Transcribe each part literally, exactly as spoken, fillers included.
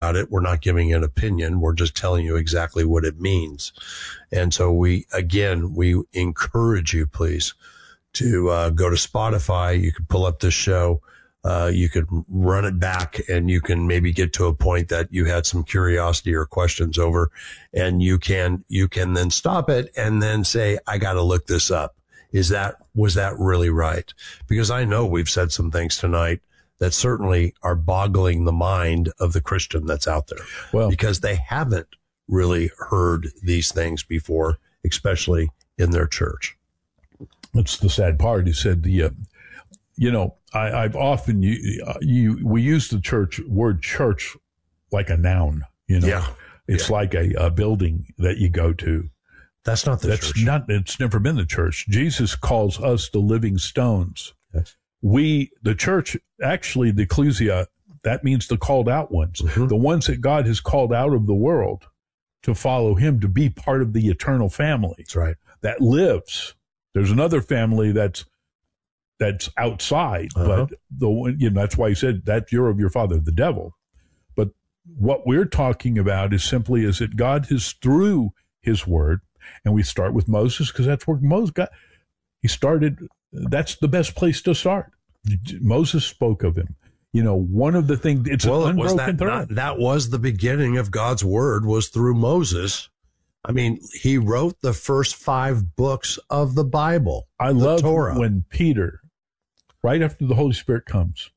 about it. We're not giving an opinion. We're just telling you exactly what it means. And so we, again, we encourage you, please, to uh, go to Spotify. You can pull up this show. Uh, you could run it back, and you can maybe get to a point that you had some curiosity or questions over, and you can, you can then stop it and then say, I got to look this up. Is that, was that really right? Because I know we've said some things tonight that certainly are boggling the mind of the Christian that's out there. Well, because they haven't really heard these things before, especially in their church. That's the sad part. He said the, uh, you know, I, I've often, you, uh, you, we use the church word church like a noun, you know, yeah. it's yeah. like a, a building that you go to. That's not the That's church. not, it's never been the church. Jesus calls us the living stones. Yes. We, the church, actually the ecclesia, that means the called out ones, mm-hmm. the ones that God has called out of the world to follow him, to be part of the eternal family. That's right. That lives. There's another family that's, that's outside, uh-huh. but the, you know, that's why he said that you're of your father, the devil. But what we're talking about is simply is that God has, through his word, and we start with Moses because that's where Moses got, he started, that's the best place to start. Moses spoke of him. You know, one of the things, it's well, an unbroken was that, thread. Not, that was the beginning of God's word, was through Moses. I mean, he wrote the first five books of the Bible. I the love Torah. When Peter, right after the Holy Spirit comes,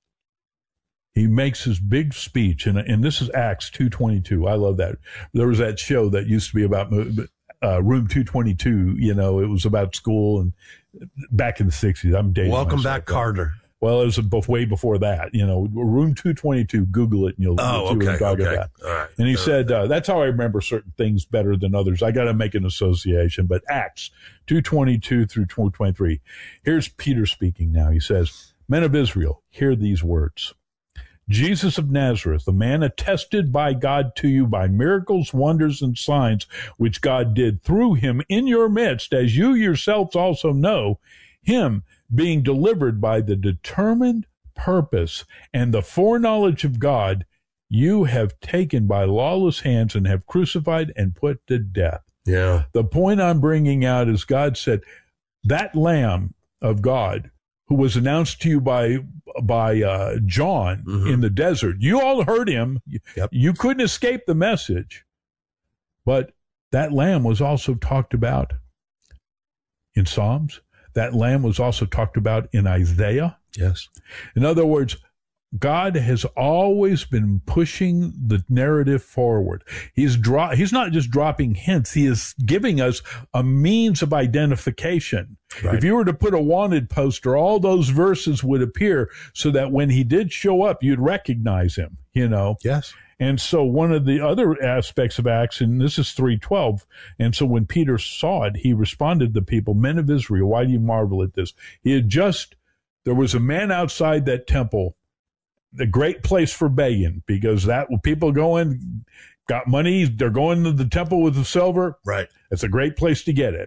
he makes his big speech, and and this is Acts two twenty-two. I love that. There was that show that used to be about uh, Room two twenty-two. You know, it was about school, and back in the sixties. I'm dating Welcome myself, back, Carter. Well, it was both way before that. You know, Room two twenty-two. Google it, and you'll, oh, you'll see okay, what I'm talking okay. about. All right. And he All said, right. uh, that's how I remember certain things better than others. I got to make an association. But Acts two twenty-two through two twenty-three. Here's Peter speaking now. He says, men of Israel, hear these words. Jesus of Nazareth, a man attested by God to you by miracles, wonders, and signs, which God did through him in your midst, as you yourselves also know, him being delivered by the determined purpose and the foreknowledge of God, you have taken by lawless hands and have crucified and put to death. Yeah. The point I'm bringing out is God said, that Lamb of God who was announced to you by by uh, John mm-hmm. in the desert, you all heard him. Yep. You couldn't escape the message. But that Lamb was also talked about in Psalms. That Lamb was also talked about in Isaiah. Yes. In other words, God has always been pushing the narrative forward. He's dro- He's not just dropping hints. He is giving us a means of identification. Right. If you were to put a wanted poster, all those verses would appear so that when he did show up, you'd recognize him, you know? Yes. And so one of the other aspects of Acts, and this is three twelve, and so when Peter saw it, he responded to the people, men of Israel, why do you marvel at this? He had just, there was a man outside that temple, the great place for begging, because that people go in, got money, they're going to the temple with the silver. Right. It's a great place to get it.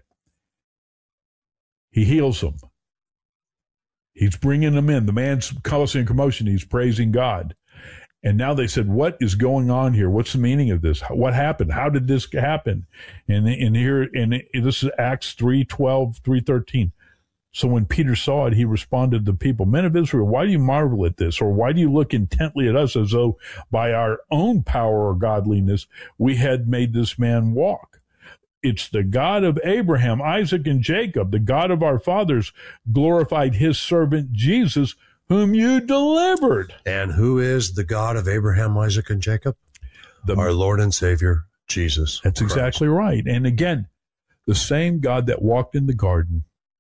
He heals them. He's bringing them in. The man's causing commotion. He's praising God. And now they said, what is going on here? What's the meaning of this? What happened? How did this happen? And, and here, and this is Acts three twelve, three thirteen. So when Peter saw it, he responded to the people, men of Israel, why do you marvel at this? Or why do you look intently at us as though by our own power or godliness we had made this man walk? It's the God of Abraham, Isaac, and Jacob, the God of our fathers, glorified his servant Jesus, whom you delivered. And who is the God of Abraham, Isaac, and Jacob? The, Our Lord and Savior, Jesus That's Christ. Exactly right. And again, the same God that walked in the garden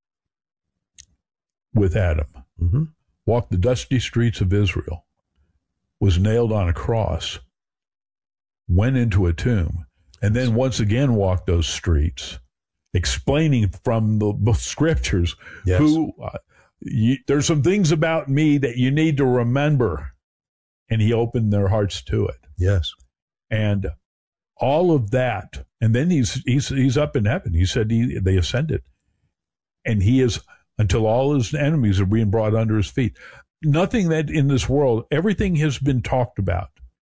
with Adam, mm-hmm. walked the dusty streets of Israel, was nailed on a cross, went into a tomb, and then once again walked those streets, explaining from the, the scriptures, yes. who uh, you, there's some things about me that you need to remember. And he opened their hearts to it. Yes. And all of that, and then he's he's he's up in heaven. He said he, they ascended, and he is, until all his enemies are being brought under his feet. Nothing that in this world, everything has been talked about.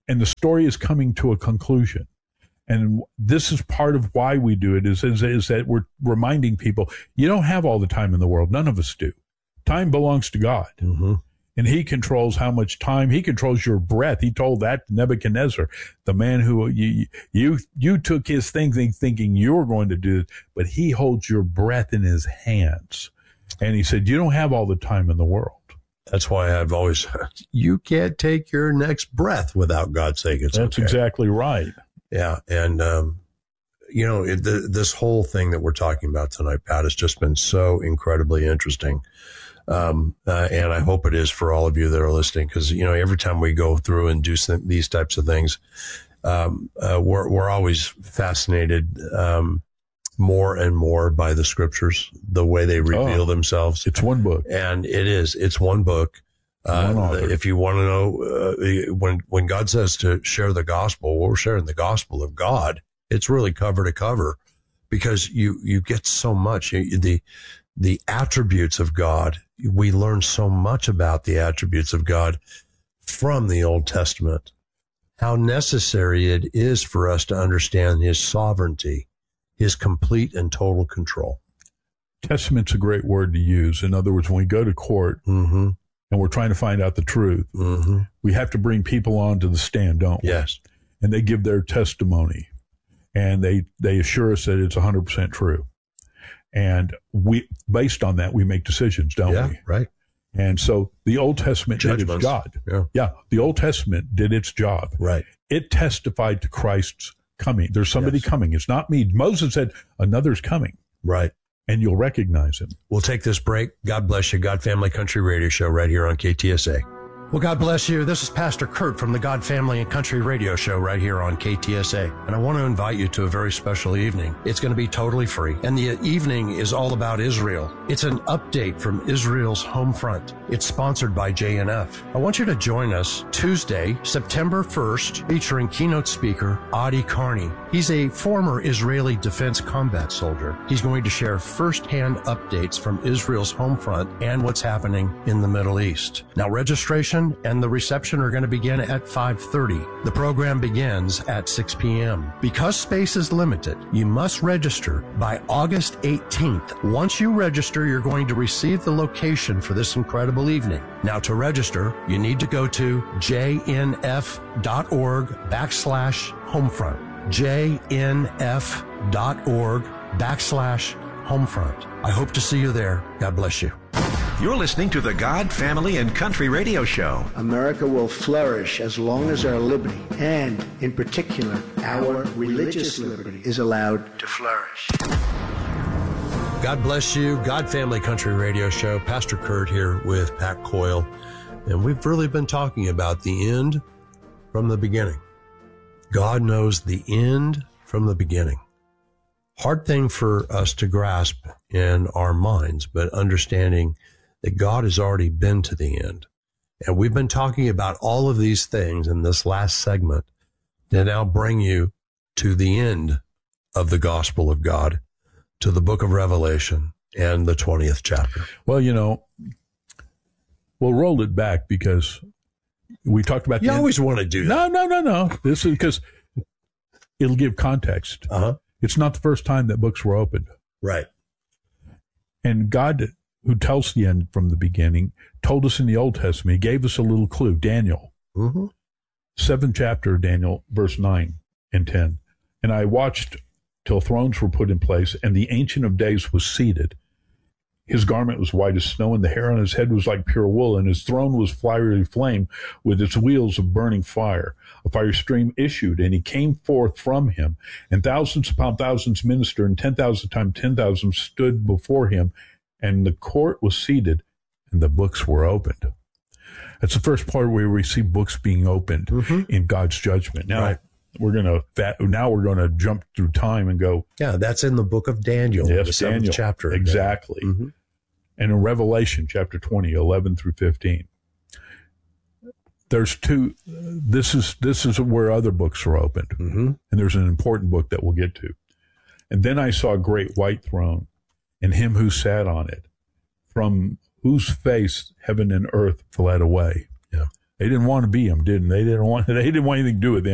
and the story is coming to a conclusion. And this is part of why we do it, is, is, is that we're reminding people, you don't have all the time in the world. None of us do. Time belongs to God. Mm-hmm. And he controls how much time. He controls your breath. He told that to Nebuchadnezzar, the man who you you you took his thing thinking you were going to do it, but he holds your breath in his hands. And he said, you don't have all the time in the world. That's why I've always, you can't take your next breath without God saying it's That's okay. exactly right. Yeah. And, um, you know, it, the, this whole thing that we're talking about tonight, Pat, has just been so incredibly interesting. Um, uh, and I hope it is for all of you that are listening, because, you know, every time we go through and do some, these types of things, um, uh, we're, we're always fascinated, um, more and more by the scriptures, the way they reveal oh, themselves. It's one book. And it is, it's one book. Uh, one if you want to know, uh, when, when God says to share the gospel, well, we're sharing the gospel of God. It's really cover to cover, because you, you get so much. You, the, the attributes of God, we learn so much about the attributes of God from the Old Testament, how necessary it is for us to understand his sovereignty, his complete and total control. Testament's a great word to use. In other words, when we go to court mm-hmm. and we're trying to find out the truth, mm-hmm. we have to bring people onto the stand, don't we? Yes. And they give their testimony, and they, they assure us that it's one hundred percent true. And we, based on that, we make decisions, don't yeah, we? Right. And so the Old Testament Judgments. did its job. Yeah. yeah. The Old Testament did its job. Right. It testified to Christ's coming. There's somebody yes. coming. It's not me. Moses said, another's coming. Right. And you'll recognize him. We'll take this break. God bless you. God Family Country Radio Show right here on K T S A. Well, God bless you. This is Pastor Kurt from the God Family and Country Radio Show right here on K T S A. And I want to invite you to a very special evening. It's going to be totally free. And the evening is all about Israel. It's an update from Israel's home front. It's sponsored by J N F. I want you to join us Tuesday, September first, featuring keynote speaker Adi Carney. He's a former Israeli defense combat soldier. He's going to share firsthand updates from Israel's home front and what's happening in the Middle East. Now, registration and the reception are going to begin at five thirty. The program begins at six p.m. Because space is limited, you must register by August eighteenth. Once you register, you're going to receive the location for this incredible evening. Now, to register, you need to go to jnf.org backslash homefront. jnf.org backslash homefront. I hope to see you there. God bless you. You're listening to the God, Family, and Country Radio Show. America will flourish as long as our liberty, and in particular, our religious liberty, is allowed to flourish. God bless you. God Family Country Radio Show. Pastor Kurt here with Pat Coyle. And we've really been talking about the end from the beginning. God knows the end from the beginning. Hard thing for us to grasp in our minds, but understanding that God has already been to the end. And we've been talking about all of these things in this last segment to now bring you to the end of the gospel of God, to the book of Revelation and the twentieth chapter. Well, you know, we'll roll it back because we talked about You the always end. want to do that. No, no, no, no. This is because it'll give context. Uh-huh. It's not the first time that books were opened. Right. And God, who tells the end from the beginning, told us in the Old Testament, he gave us a little clue. Daniel, Mm-hmm. seventh chapter of Daniel, verse nine and ten. And I watched till thrones were put in place, and the Ancient of Days was seated. His garment was white as snow, and the hair on his head was like pure wool, and his throne was fiery flame with its wheels of burning fire. A fire stream issued, and he came forth from him, and thousands upon thousands ministered, and ten thousand times ten thousand stood before him, and the court was seated, and the books were opened. That's the first part where we see books being opened mm-hmm. in God's judgment. Now, right. we're gonna that now we're gonna jump through time and go. Yeah, that's in the book of Daniel, yes, the seventh Daniel, chapter. Exactly. Mm-hmm. And in Revelation chapter twenty, eleven through fifteen. There's two this is this is where other books are opened. Mm-hmm. And there's an important book that we'll get to. And then I saw a great white throne, and him who sat on it, from whose face heaven and earth fled away. Yeah. They didn't want to be him, didn't they? They didn't want. They didn't want anything to do with him.